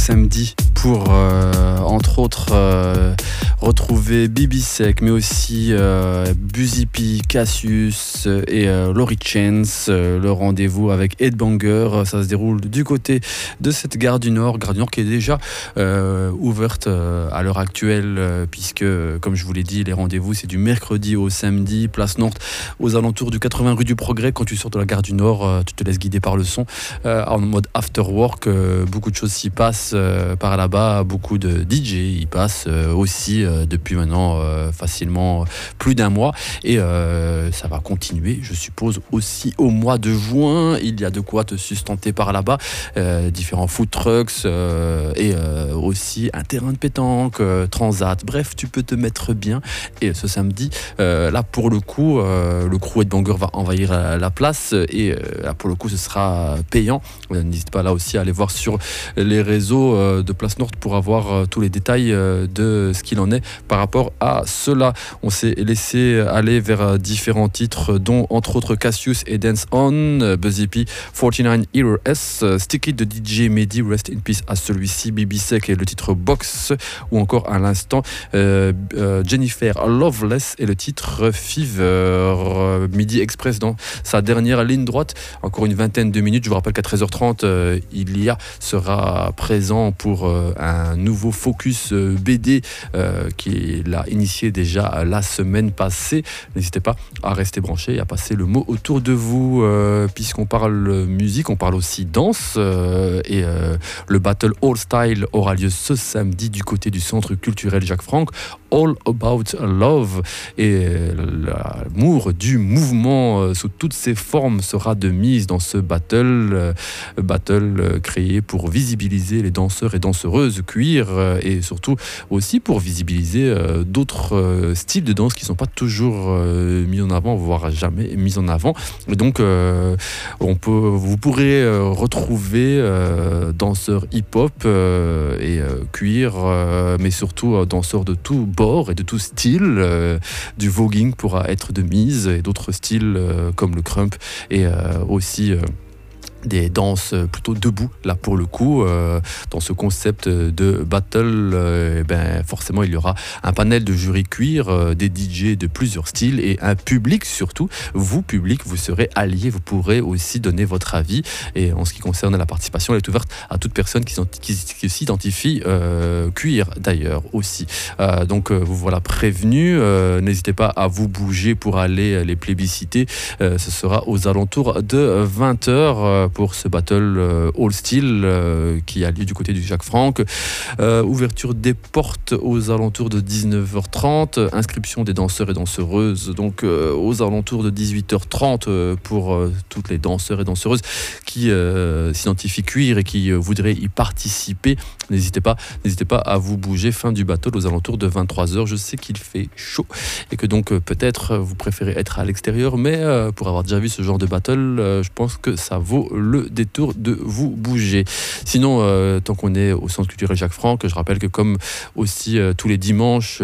samedi pour, entre autres, retrouver Bibi Sek, mais aussi Busy P, Cassius et Laurie Chance. Le rendez-vous avec Ed Banger, ça se déroule du côté de cette gare du Nord qui est déjà ouverte à l'heure actuelle, puisque, comme je vous l'ai dit, les rendez-vous, c'est du mercredi au samedi, place Nantes, aux alentours du 80 rue du Progrès. Quand tu sors de la gare du Nord, tu te laisses guider par le son, en mode after work. Beaucoup de choses s'y passent par là-bas, beaucoup de DJ y passent aussi depuis maintenant facilement plus d'un mois, et ça va continuer, je suppose, aussi au mois de juin. Il y a de quoi te sustenter par là-bas, différents food trucks et aussi un terrain de pétanque, transat, bref, tu peux te mettre bien. Et ce samedi, là pour le coup, le crew Headbanger va envahir la place, et là pour le coup ce sera payant. N'hésite pas là aussi à aller voir sur les réseaux de Place Nord pour avoir tous les détails de ce qu'il en est par rapport à cela. On s'est laissé aller vers différents titres, dont entre autres Cassius et Dance On, Busy P, 49 Hero S, Stick It de DJ Mehdi, Rest in Peace à celui-ci, Bibi Sek et le titre Box, ou encore à l'instant Jennifer Loveless et le titre Fever. Midi Express dans sa dernière ligne droite, encore une vingtaine de minutes. Je vous rappelle qu'à 13h30 il sera présent pour un nouveau focus BD qu'il a initié déjà la semaine passée. N'hésitez pas à rester branché et à passer le mot autour de vous, puisqu'on parle musique, on parle aussi danse, et le Battle All Style aura lieu ce samedi du côté du Centre culturel Jacques Franck. All About Love, et l'amour du mouvement sous toutes ses formes sera de mise dans ce battle créé pour visibiliser les danseurs et danseuses queer, et surtout aussi pour visibiliser d'autres styles de danse qui ne sont pas toujours mis en avant, voire jamais mis en avant. Et donc vous pourrez retrouver danseurs hip-hop et queer, mais surtout danseurs de tout bord et de tout style. Du voguing pourra être de mise, et d'autres styles comme le crump, et aussi des danses plutôt debout, là pour le coup. Dans ce concept de battle, forcément il y aura un panel de jury cuir, des DJ de plusieurs styles, et un public surtout. Vous, public, vous serez alliés, vous pourrez aussi donner votre avis, et en ce qui concerne la participation, elle est ouverte à toute personne qui s'identifie cuir d'ailleurs aussi. Donc vous voilà prévenus. N'hésitez pas à vous bouger pour aller les plébisciter. Ce sera aux alentours de 20h pour ce battle All Style qui a lieu du côté du Jacques Franck. Ouverture des portes aux alentours de 19h30, inscription des danseurs et danseuses donc aux alentours de 18h30 pour toutes les danseurs et danseuses qui s'identifient cuir et qui voudraient y participer. N'hésitez pas à vous bouger. Fin du battle aux alentours de 23h. Je sais qu'il fait chaud et que donc peut-être vous préférez être à l'extérieur, mais pour avoir déjà vu ce genre de battle, je pense que ça vaut le détour de vous bouger. Sinon, tant qu'on est au Centre culturel Jacques Franck, je rappelle que comme aussi tous les dimanches,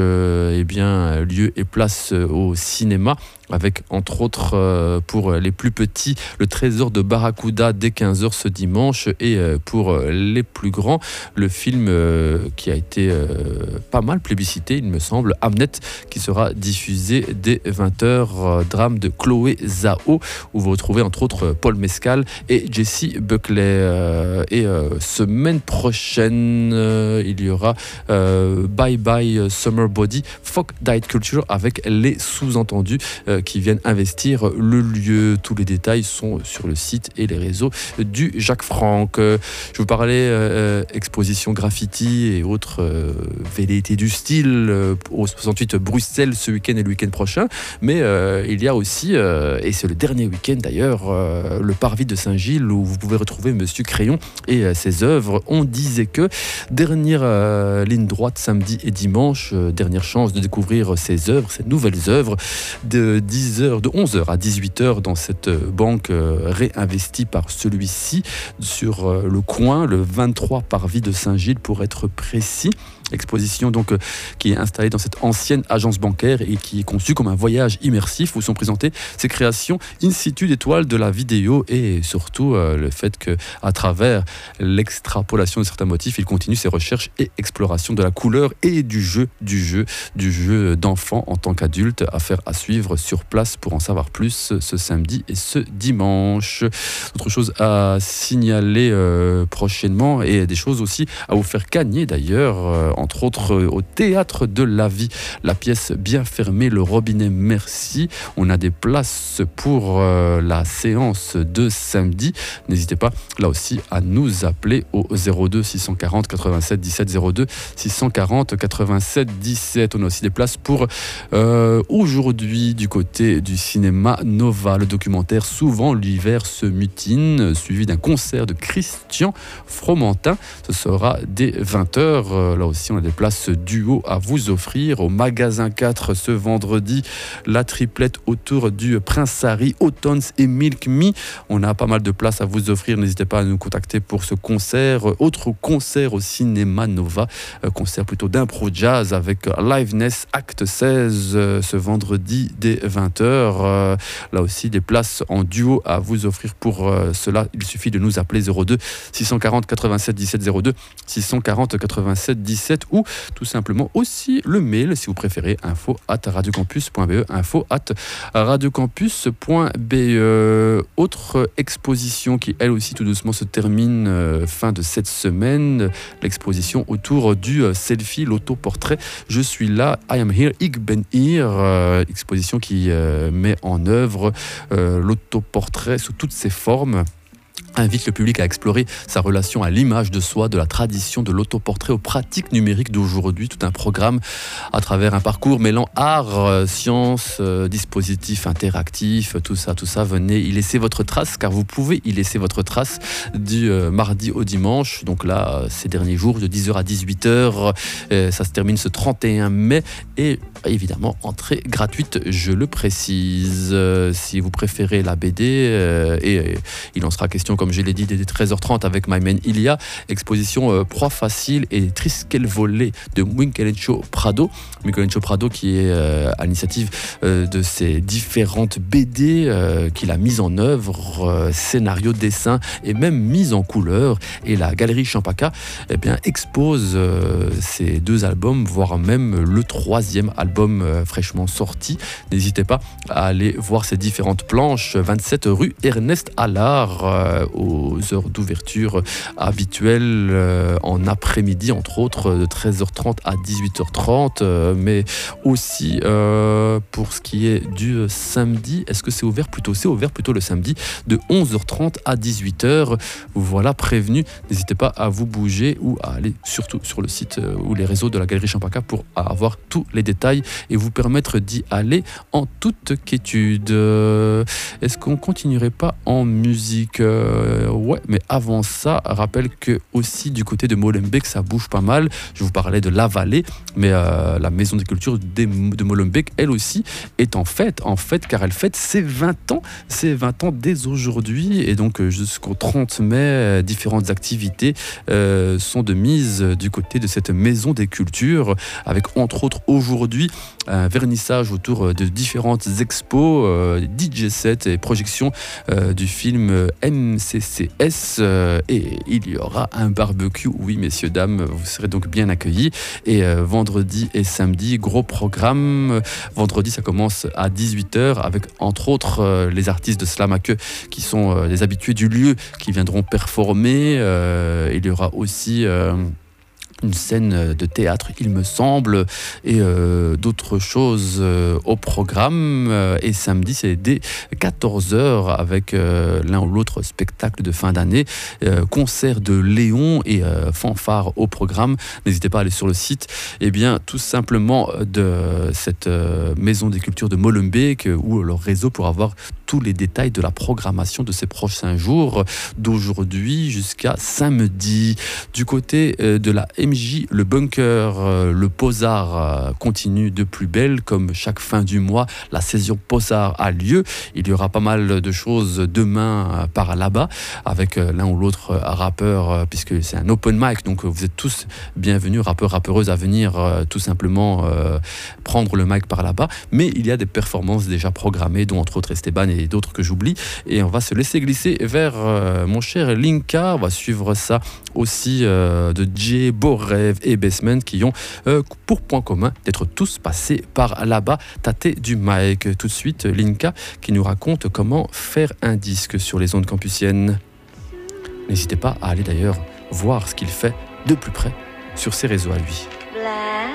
lieu et place au cinéma, avec entre autres pour les plus petits le Trésor de Barracuda dès 15h ce dimanche, et pour les plus grands le film qui a été pas mal plébiscité, il me semble, Hamnet, qui sera diffusé dès 20h, drame de Chloé Zhao, où vous retrouvez entre autres Paul Mescal et Jessie Buckley. Et semaine prochaine il y aura Bye Bye Summer Body, Folk Diet Culture, avec les sous-entendus qui viennent investir le lieu. Tous les détails sont sur le site et les réseaux du Jacques Franck. Je vous parlais exposition graffiti et autres velléités du style au 68 Bruxelles ce week-end et le week-end prochain, mais il y a aussi, et c'est le dernier week-end d'ailleurs, le Parvis de Saint-Gilles, où vous pouvez retrouver Monsieur Crayon et ses œuvres. On disait que dernière ligne droite samedi et dimanche, dernière chance de découvrir ses œuvres, ses nouvelles œuvres de de 11h à 18h dans cette banque réinvestie par celui-ci sur le coin, le 23 Parvis de Saint-Gilles pour être précis. Exposition donc qui est installée dans cette ancienne agence bancaire et qui est conçue comme un voyage immersif où sont présentées ces créations in situ d'étoiles de la vidéo et surtout le fait qu'à travers l'extrapolation de certains motifs, il continue ses recherches et explorations de la couleur et du jeu d'enfant en tant qu'adulte. Affaire à suivre sur place pour en savoir plus ce samedi et ce dimanche. Autre chose à signaler prochainement et des choses aussi à vous faire gagner d'ailleurs. Entre autres au Théâtre de la Vie, la pièce Bien fermée, le robinet merci. On a des places pour la séance de samedi. N'hésitez pas là aussi à nous appeler au 02 640 87 17 02 640 87 17. On a aussi des places pour aujourd'hui du côté du cinéma Nova, le documentaire Souvent l'hiver se mutine, suivi d'un concert de Christian Fromentin. Ce sera dès 20h. Là aussi, on a des places duo à vous offrir au magasin 4 ce vendredi. La triplette autour du Prince Harry, Autons et Milk Me. On a pas mal de places à vous offrir. N'hésitez pas à nous contacter pour ce concert. Autre concert au cinéma Nova, concert plutôt d'impro jazz avec Liveness Acte 16 ce vendredi dès 20h. Là aussi, des places en duo à vous offrir. Pour cela, il suffit de nous appeler 02 640 87 17 02 640 87 17 ou tout simplement aussi le mail si vous préférez info@radiocampus.be info@radiocampus.be. Autre exposition qui elle aussi tout doucement se termine fin de cette semaine, l'exposition autour du selfie, l'autoportrait Je suis là, I am here, ik ben hier, exposition qui met en œuvre l'autoportrait sous toutes ses formes. Invite le public à explorer sa relation à l'image de soi, de la tradition de l'autoportrait aux pratiques numériques d'aujourd'hui. Tout un programme à travers un parcours mêlant art, science, dispositifs interactifs, tout ça. Venez y laisser votre trace, car vous pouvez y laisser votre trace du mardi au dimanche. Donc là, ces derniers jours, de 10h à 18h, ça se termine ce 31 mai. Et évidemment, entrée gratuite, je le précise. Si vous préférez la BD, et il en sera question, comme je l'ai dit, dès 13h30 avec My Man Ilia, exposition Proie facile et Triskel volée de Michelangelo Prado. Michelangelo Prado qui est à l'initiative de ces différentes BD qu'il a mises en œuvre, scénario, dessin et même mise en couleur. Et la Galerie Champaka expose ces deux albums, voire même le troisième album fraîchement sorti. N'hésitez pas à aller voir ces différentes planches. 27 rue Ernest Allard, aux heures d'ouverture habituelles en après-midi, entre autres de 13h30 à 18h30, mais aussi pour ce qui est du samedi, est-ce que c'est ouvert plutôt? C'est ouvert plutôt le samedi de 11h30 à 18h. Vous voilà prévenus, n'hésitez pas à vous bouger ou à aller surtout sur le site ou les réseaux de la Galerie Champaka pour avoir tous les détails et vous permettre d'y aller en toute quiétude. Est-ce qu'on continuerait pas en musique? Ouais, mais avant ça, rappelle que aussi du côté de Molenbeek, ça bouge pas mal. Je vous parlais de La Vallée, mais la Maison des Cultures de Molenbeek, elle aussi, est en fête, car elle fête ses 20 ans dès aujourd'hui. Et donc jusqu'au 30 mai, différentes activités sont de mise du côté de cette Maison des Cultures, avec entre autres aujourd'hui un vernissage autour de différentes expos, DJ sets et projections du film MCCS, et il y aura un barbecue. Oui, messieurs, dames, vous serez donc bien accueillis. Et vendredi et samedi, gros programme. Vendredi, ça commence à 18h avec entre autres les artistes de Slamake qui sont les habitués du lieu qui viendront performer. Il y aura aussi une scène de théâtre, il me semble, et d'autres choses au programme. Et samedi, c'est dès 14h avec l'un ou l'autre spectacle de fin d'année, concert de Léon et fanfare au programme. N'hésitez pas à aller sur le site, tout simplement de cette Maison des Cultures de Molenbeek ou leur réseau pour avoir tous les détails de la programmation de ces prochains jours, d'aujourd'hui jusqu'à samedi. Du côté de la MJ, le bunker, le Posard continue de plus belle. Comme chaque fin du mois, la saison Posard a lieu. Il y aura pas mal de choses demain par là-bas avec l'un ou l'autre rappeur, puisque c'est un open mic, donc vous êtes tous bienvenus, rappeurs, rappeuses, à venir tout simplement prendre le mic par là-bas. Mais il y a des performances déjà programmées, dont entre autres Esteban et d'autres que j'oublie. Et on va se laisser glisser vers mon cher Linka. On va suivre ça aussi de Jay, Beau Rêve et Basement, qui ont pour point commun d'être tous passés par là-bas, tâter du mic. Tout de suite, Linka qui nous raconte comment faire un disque sur les ondes campusiennes. N'hésitez pas à aller d'ailleurs voir ce qu'il fait de plus près sur ses réseaux à lui.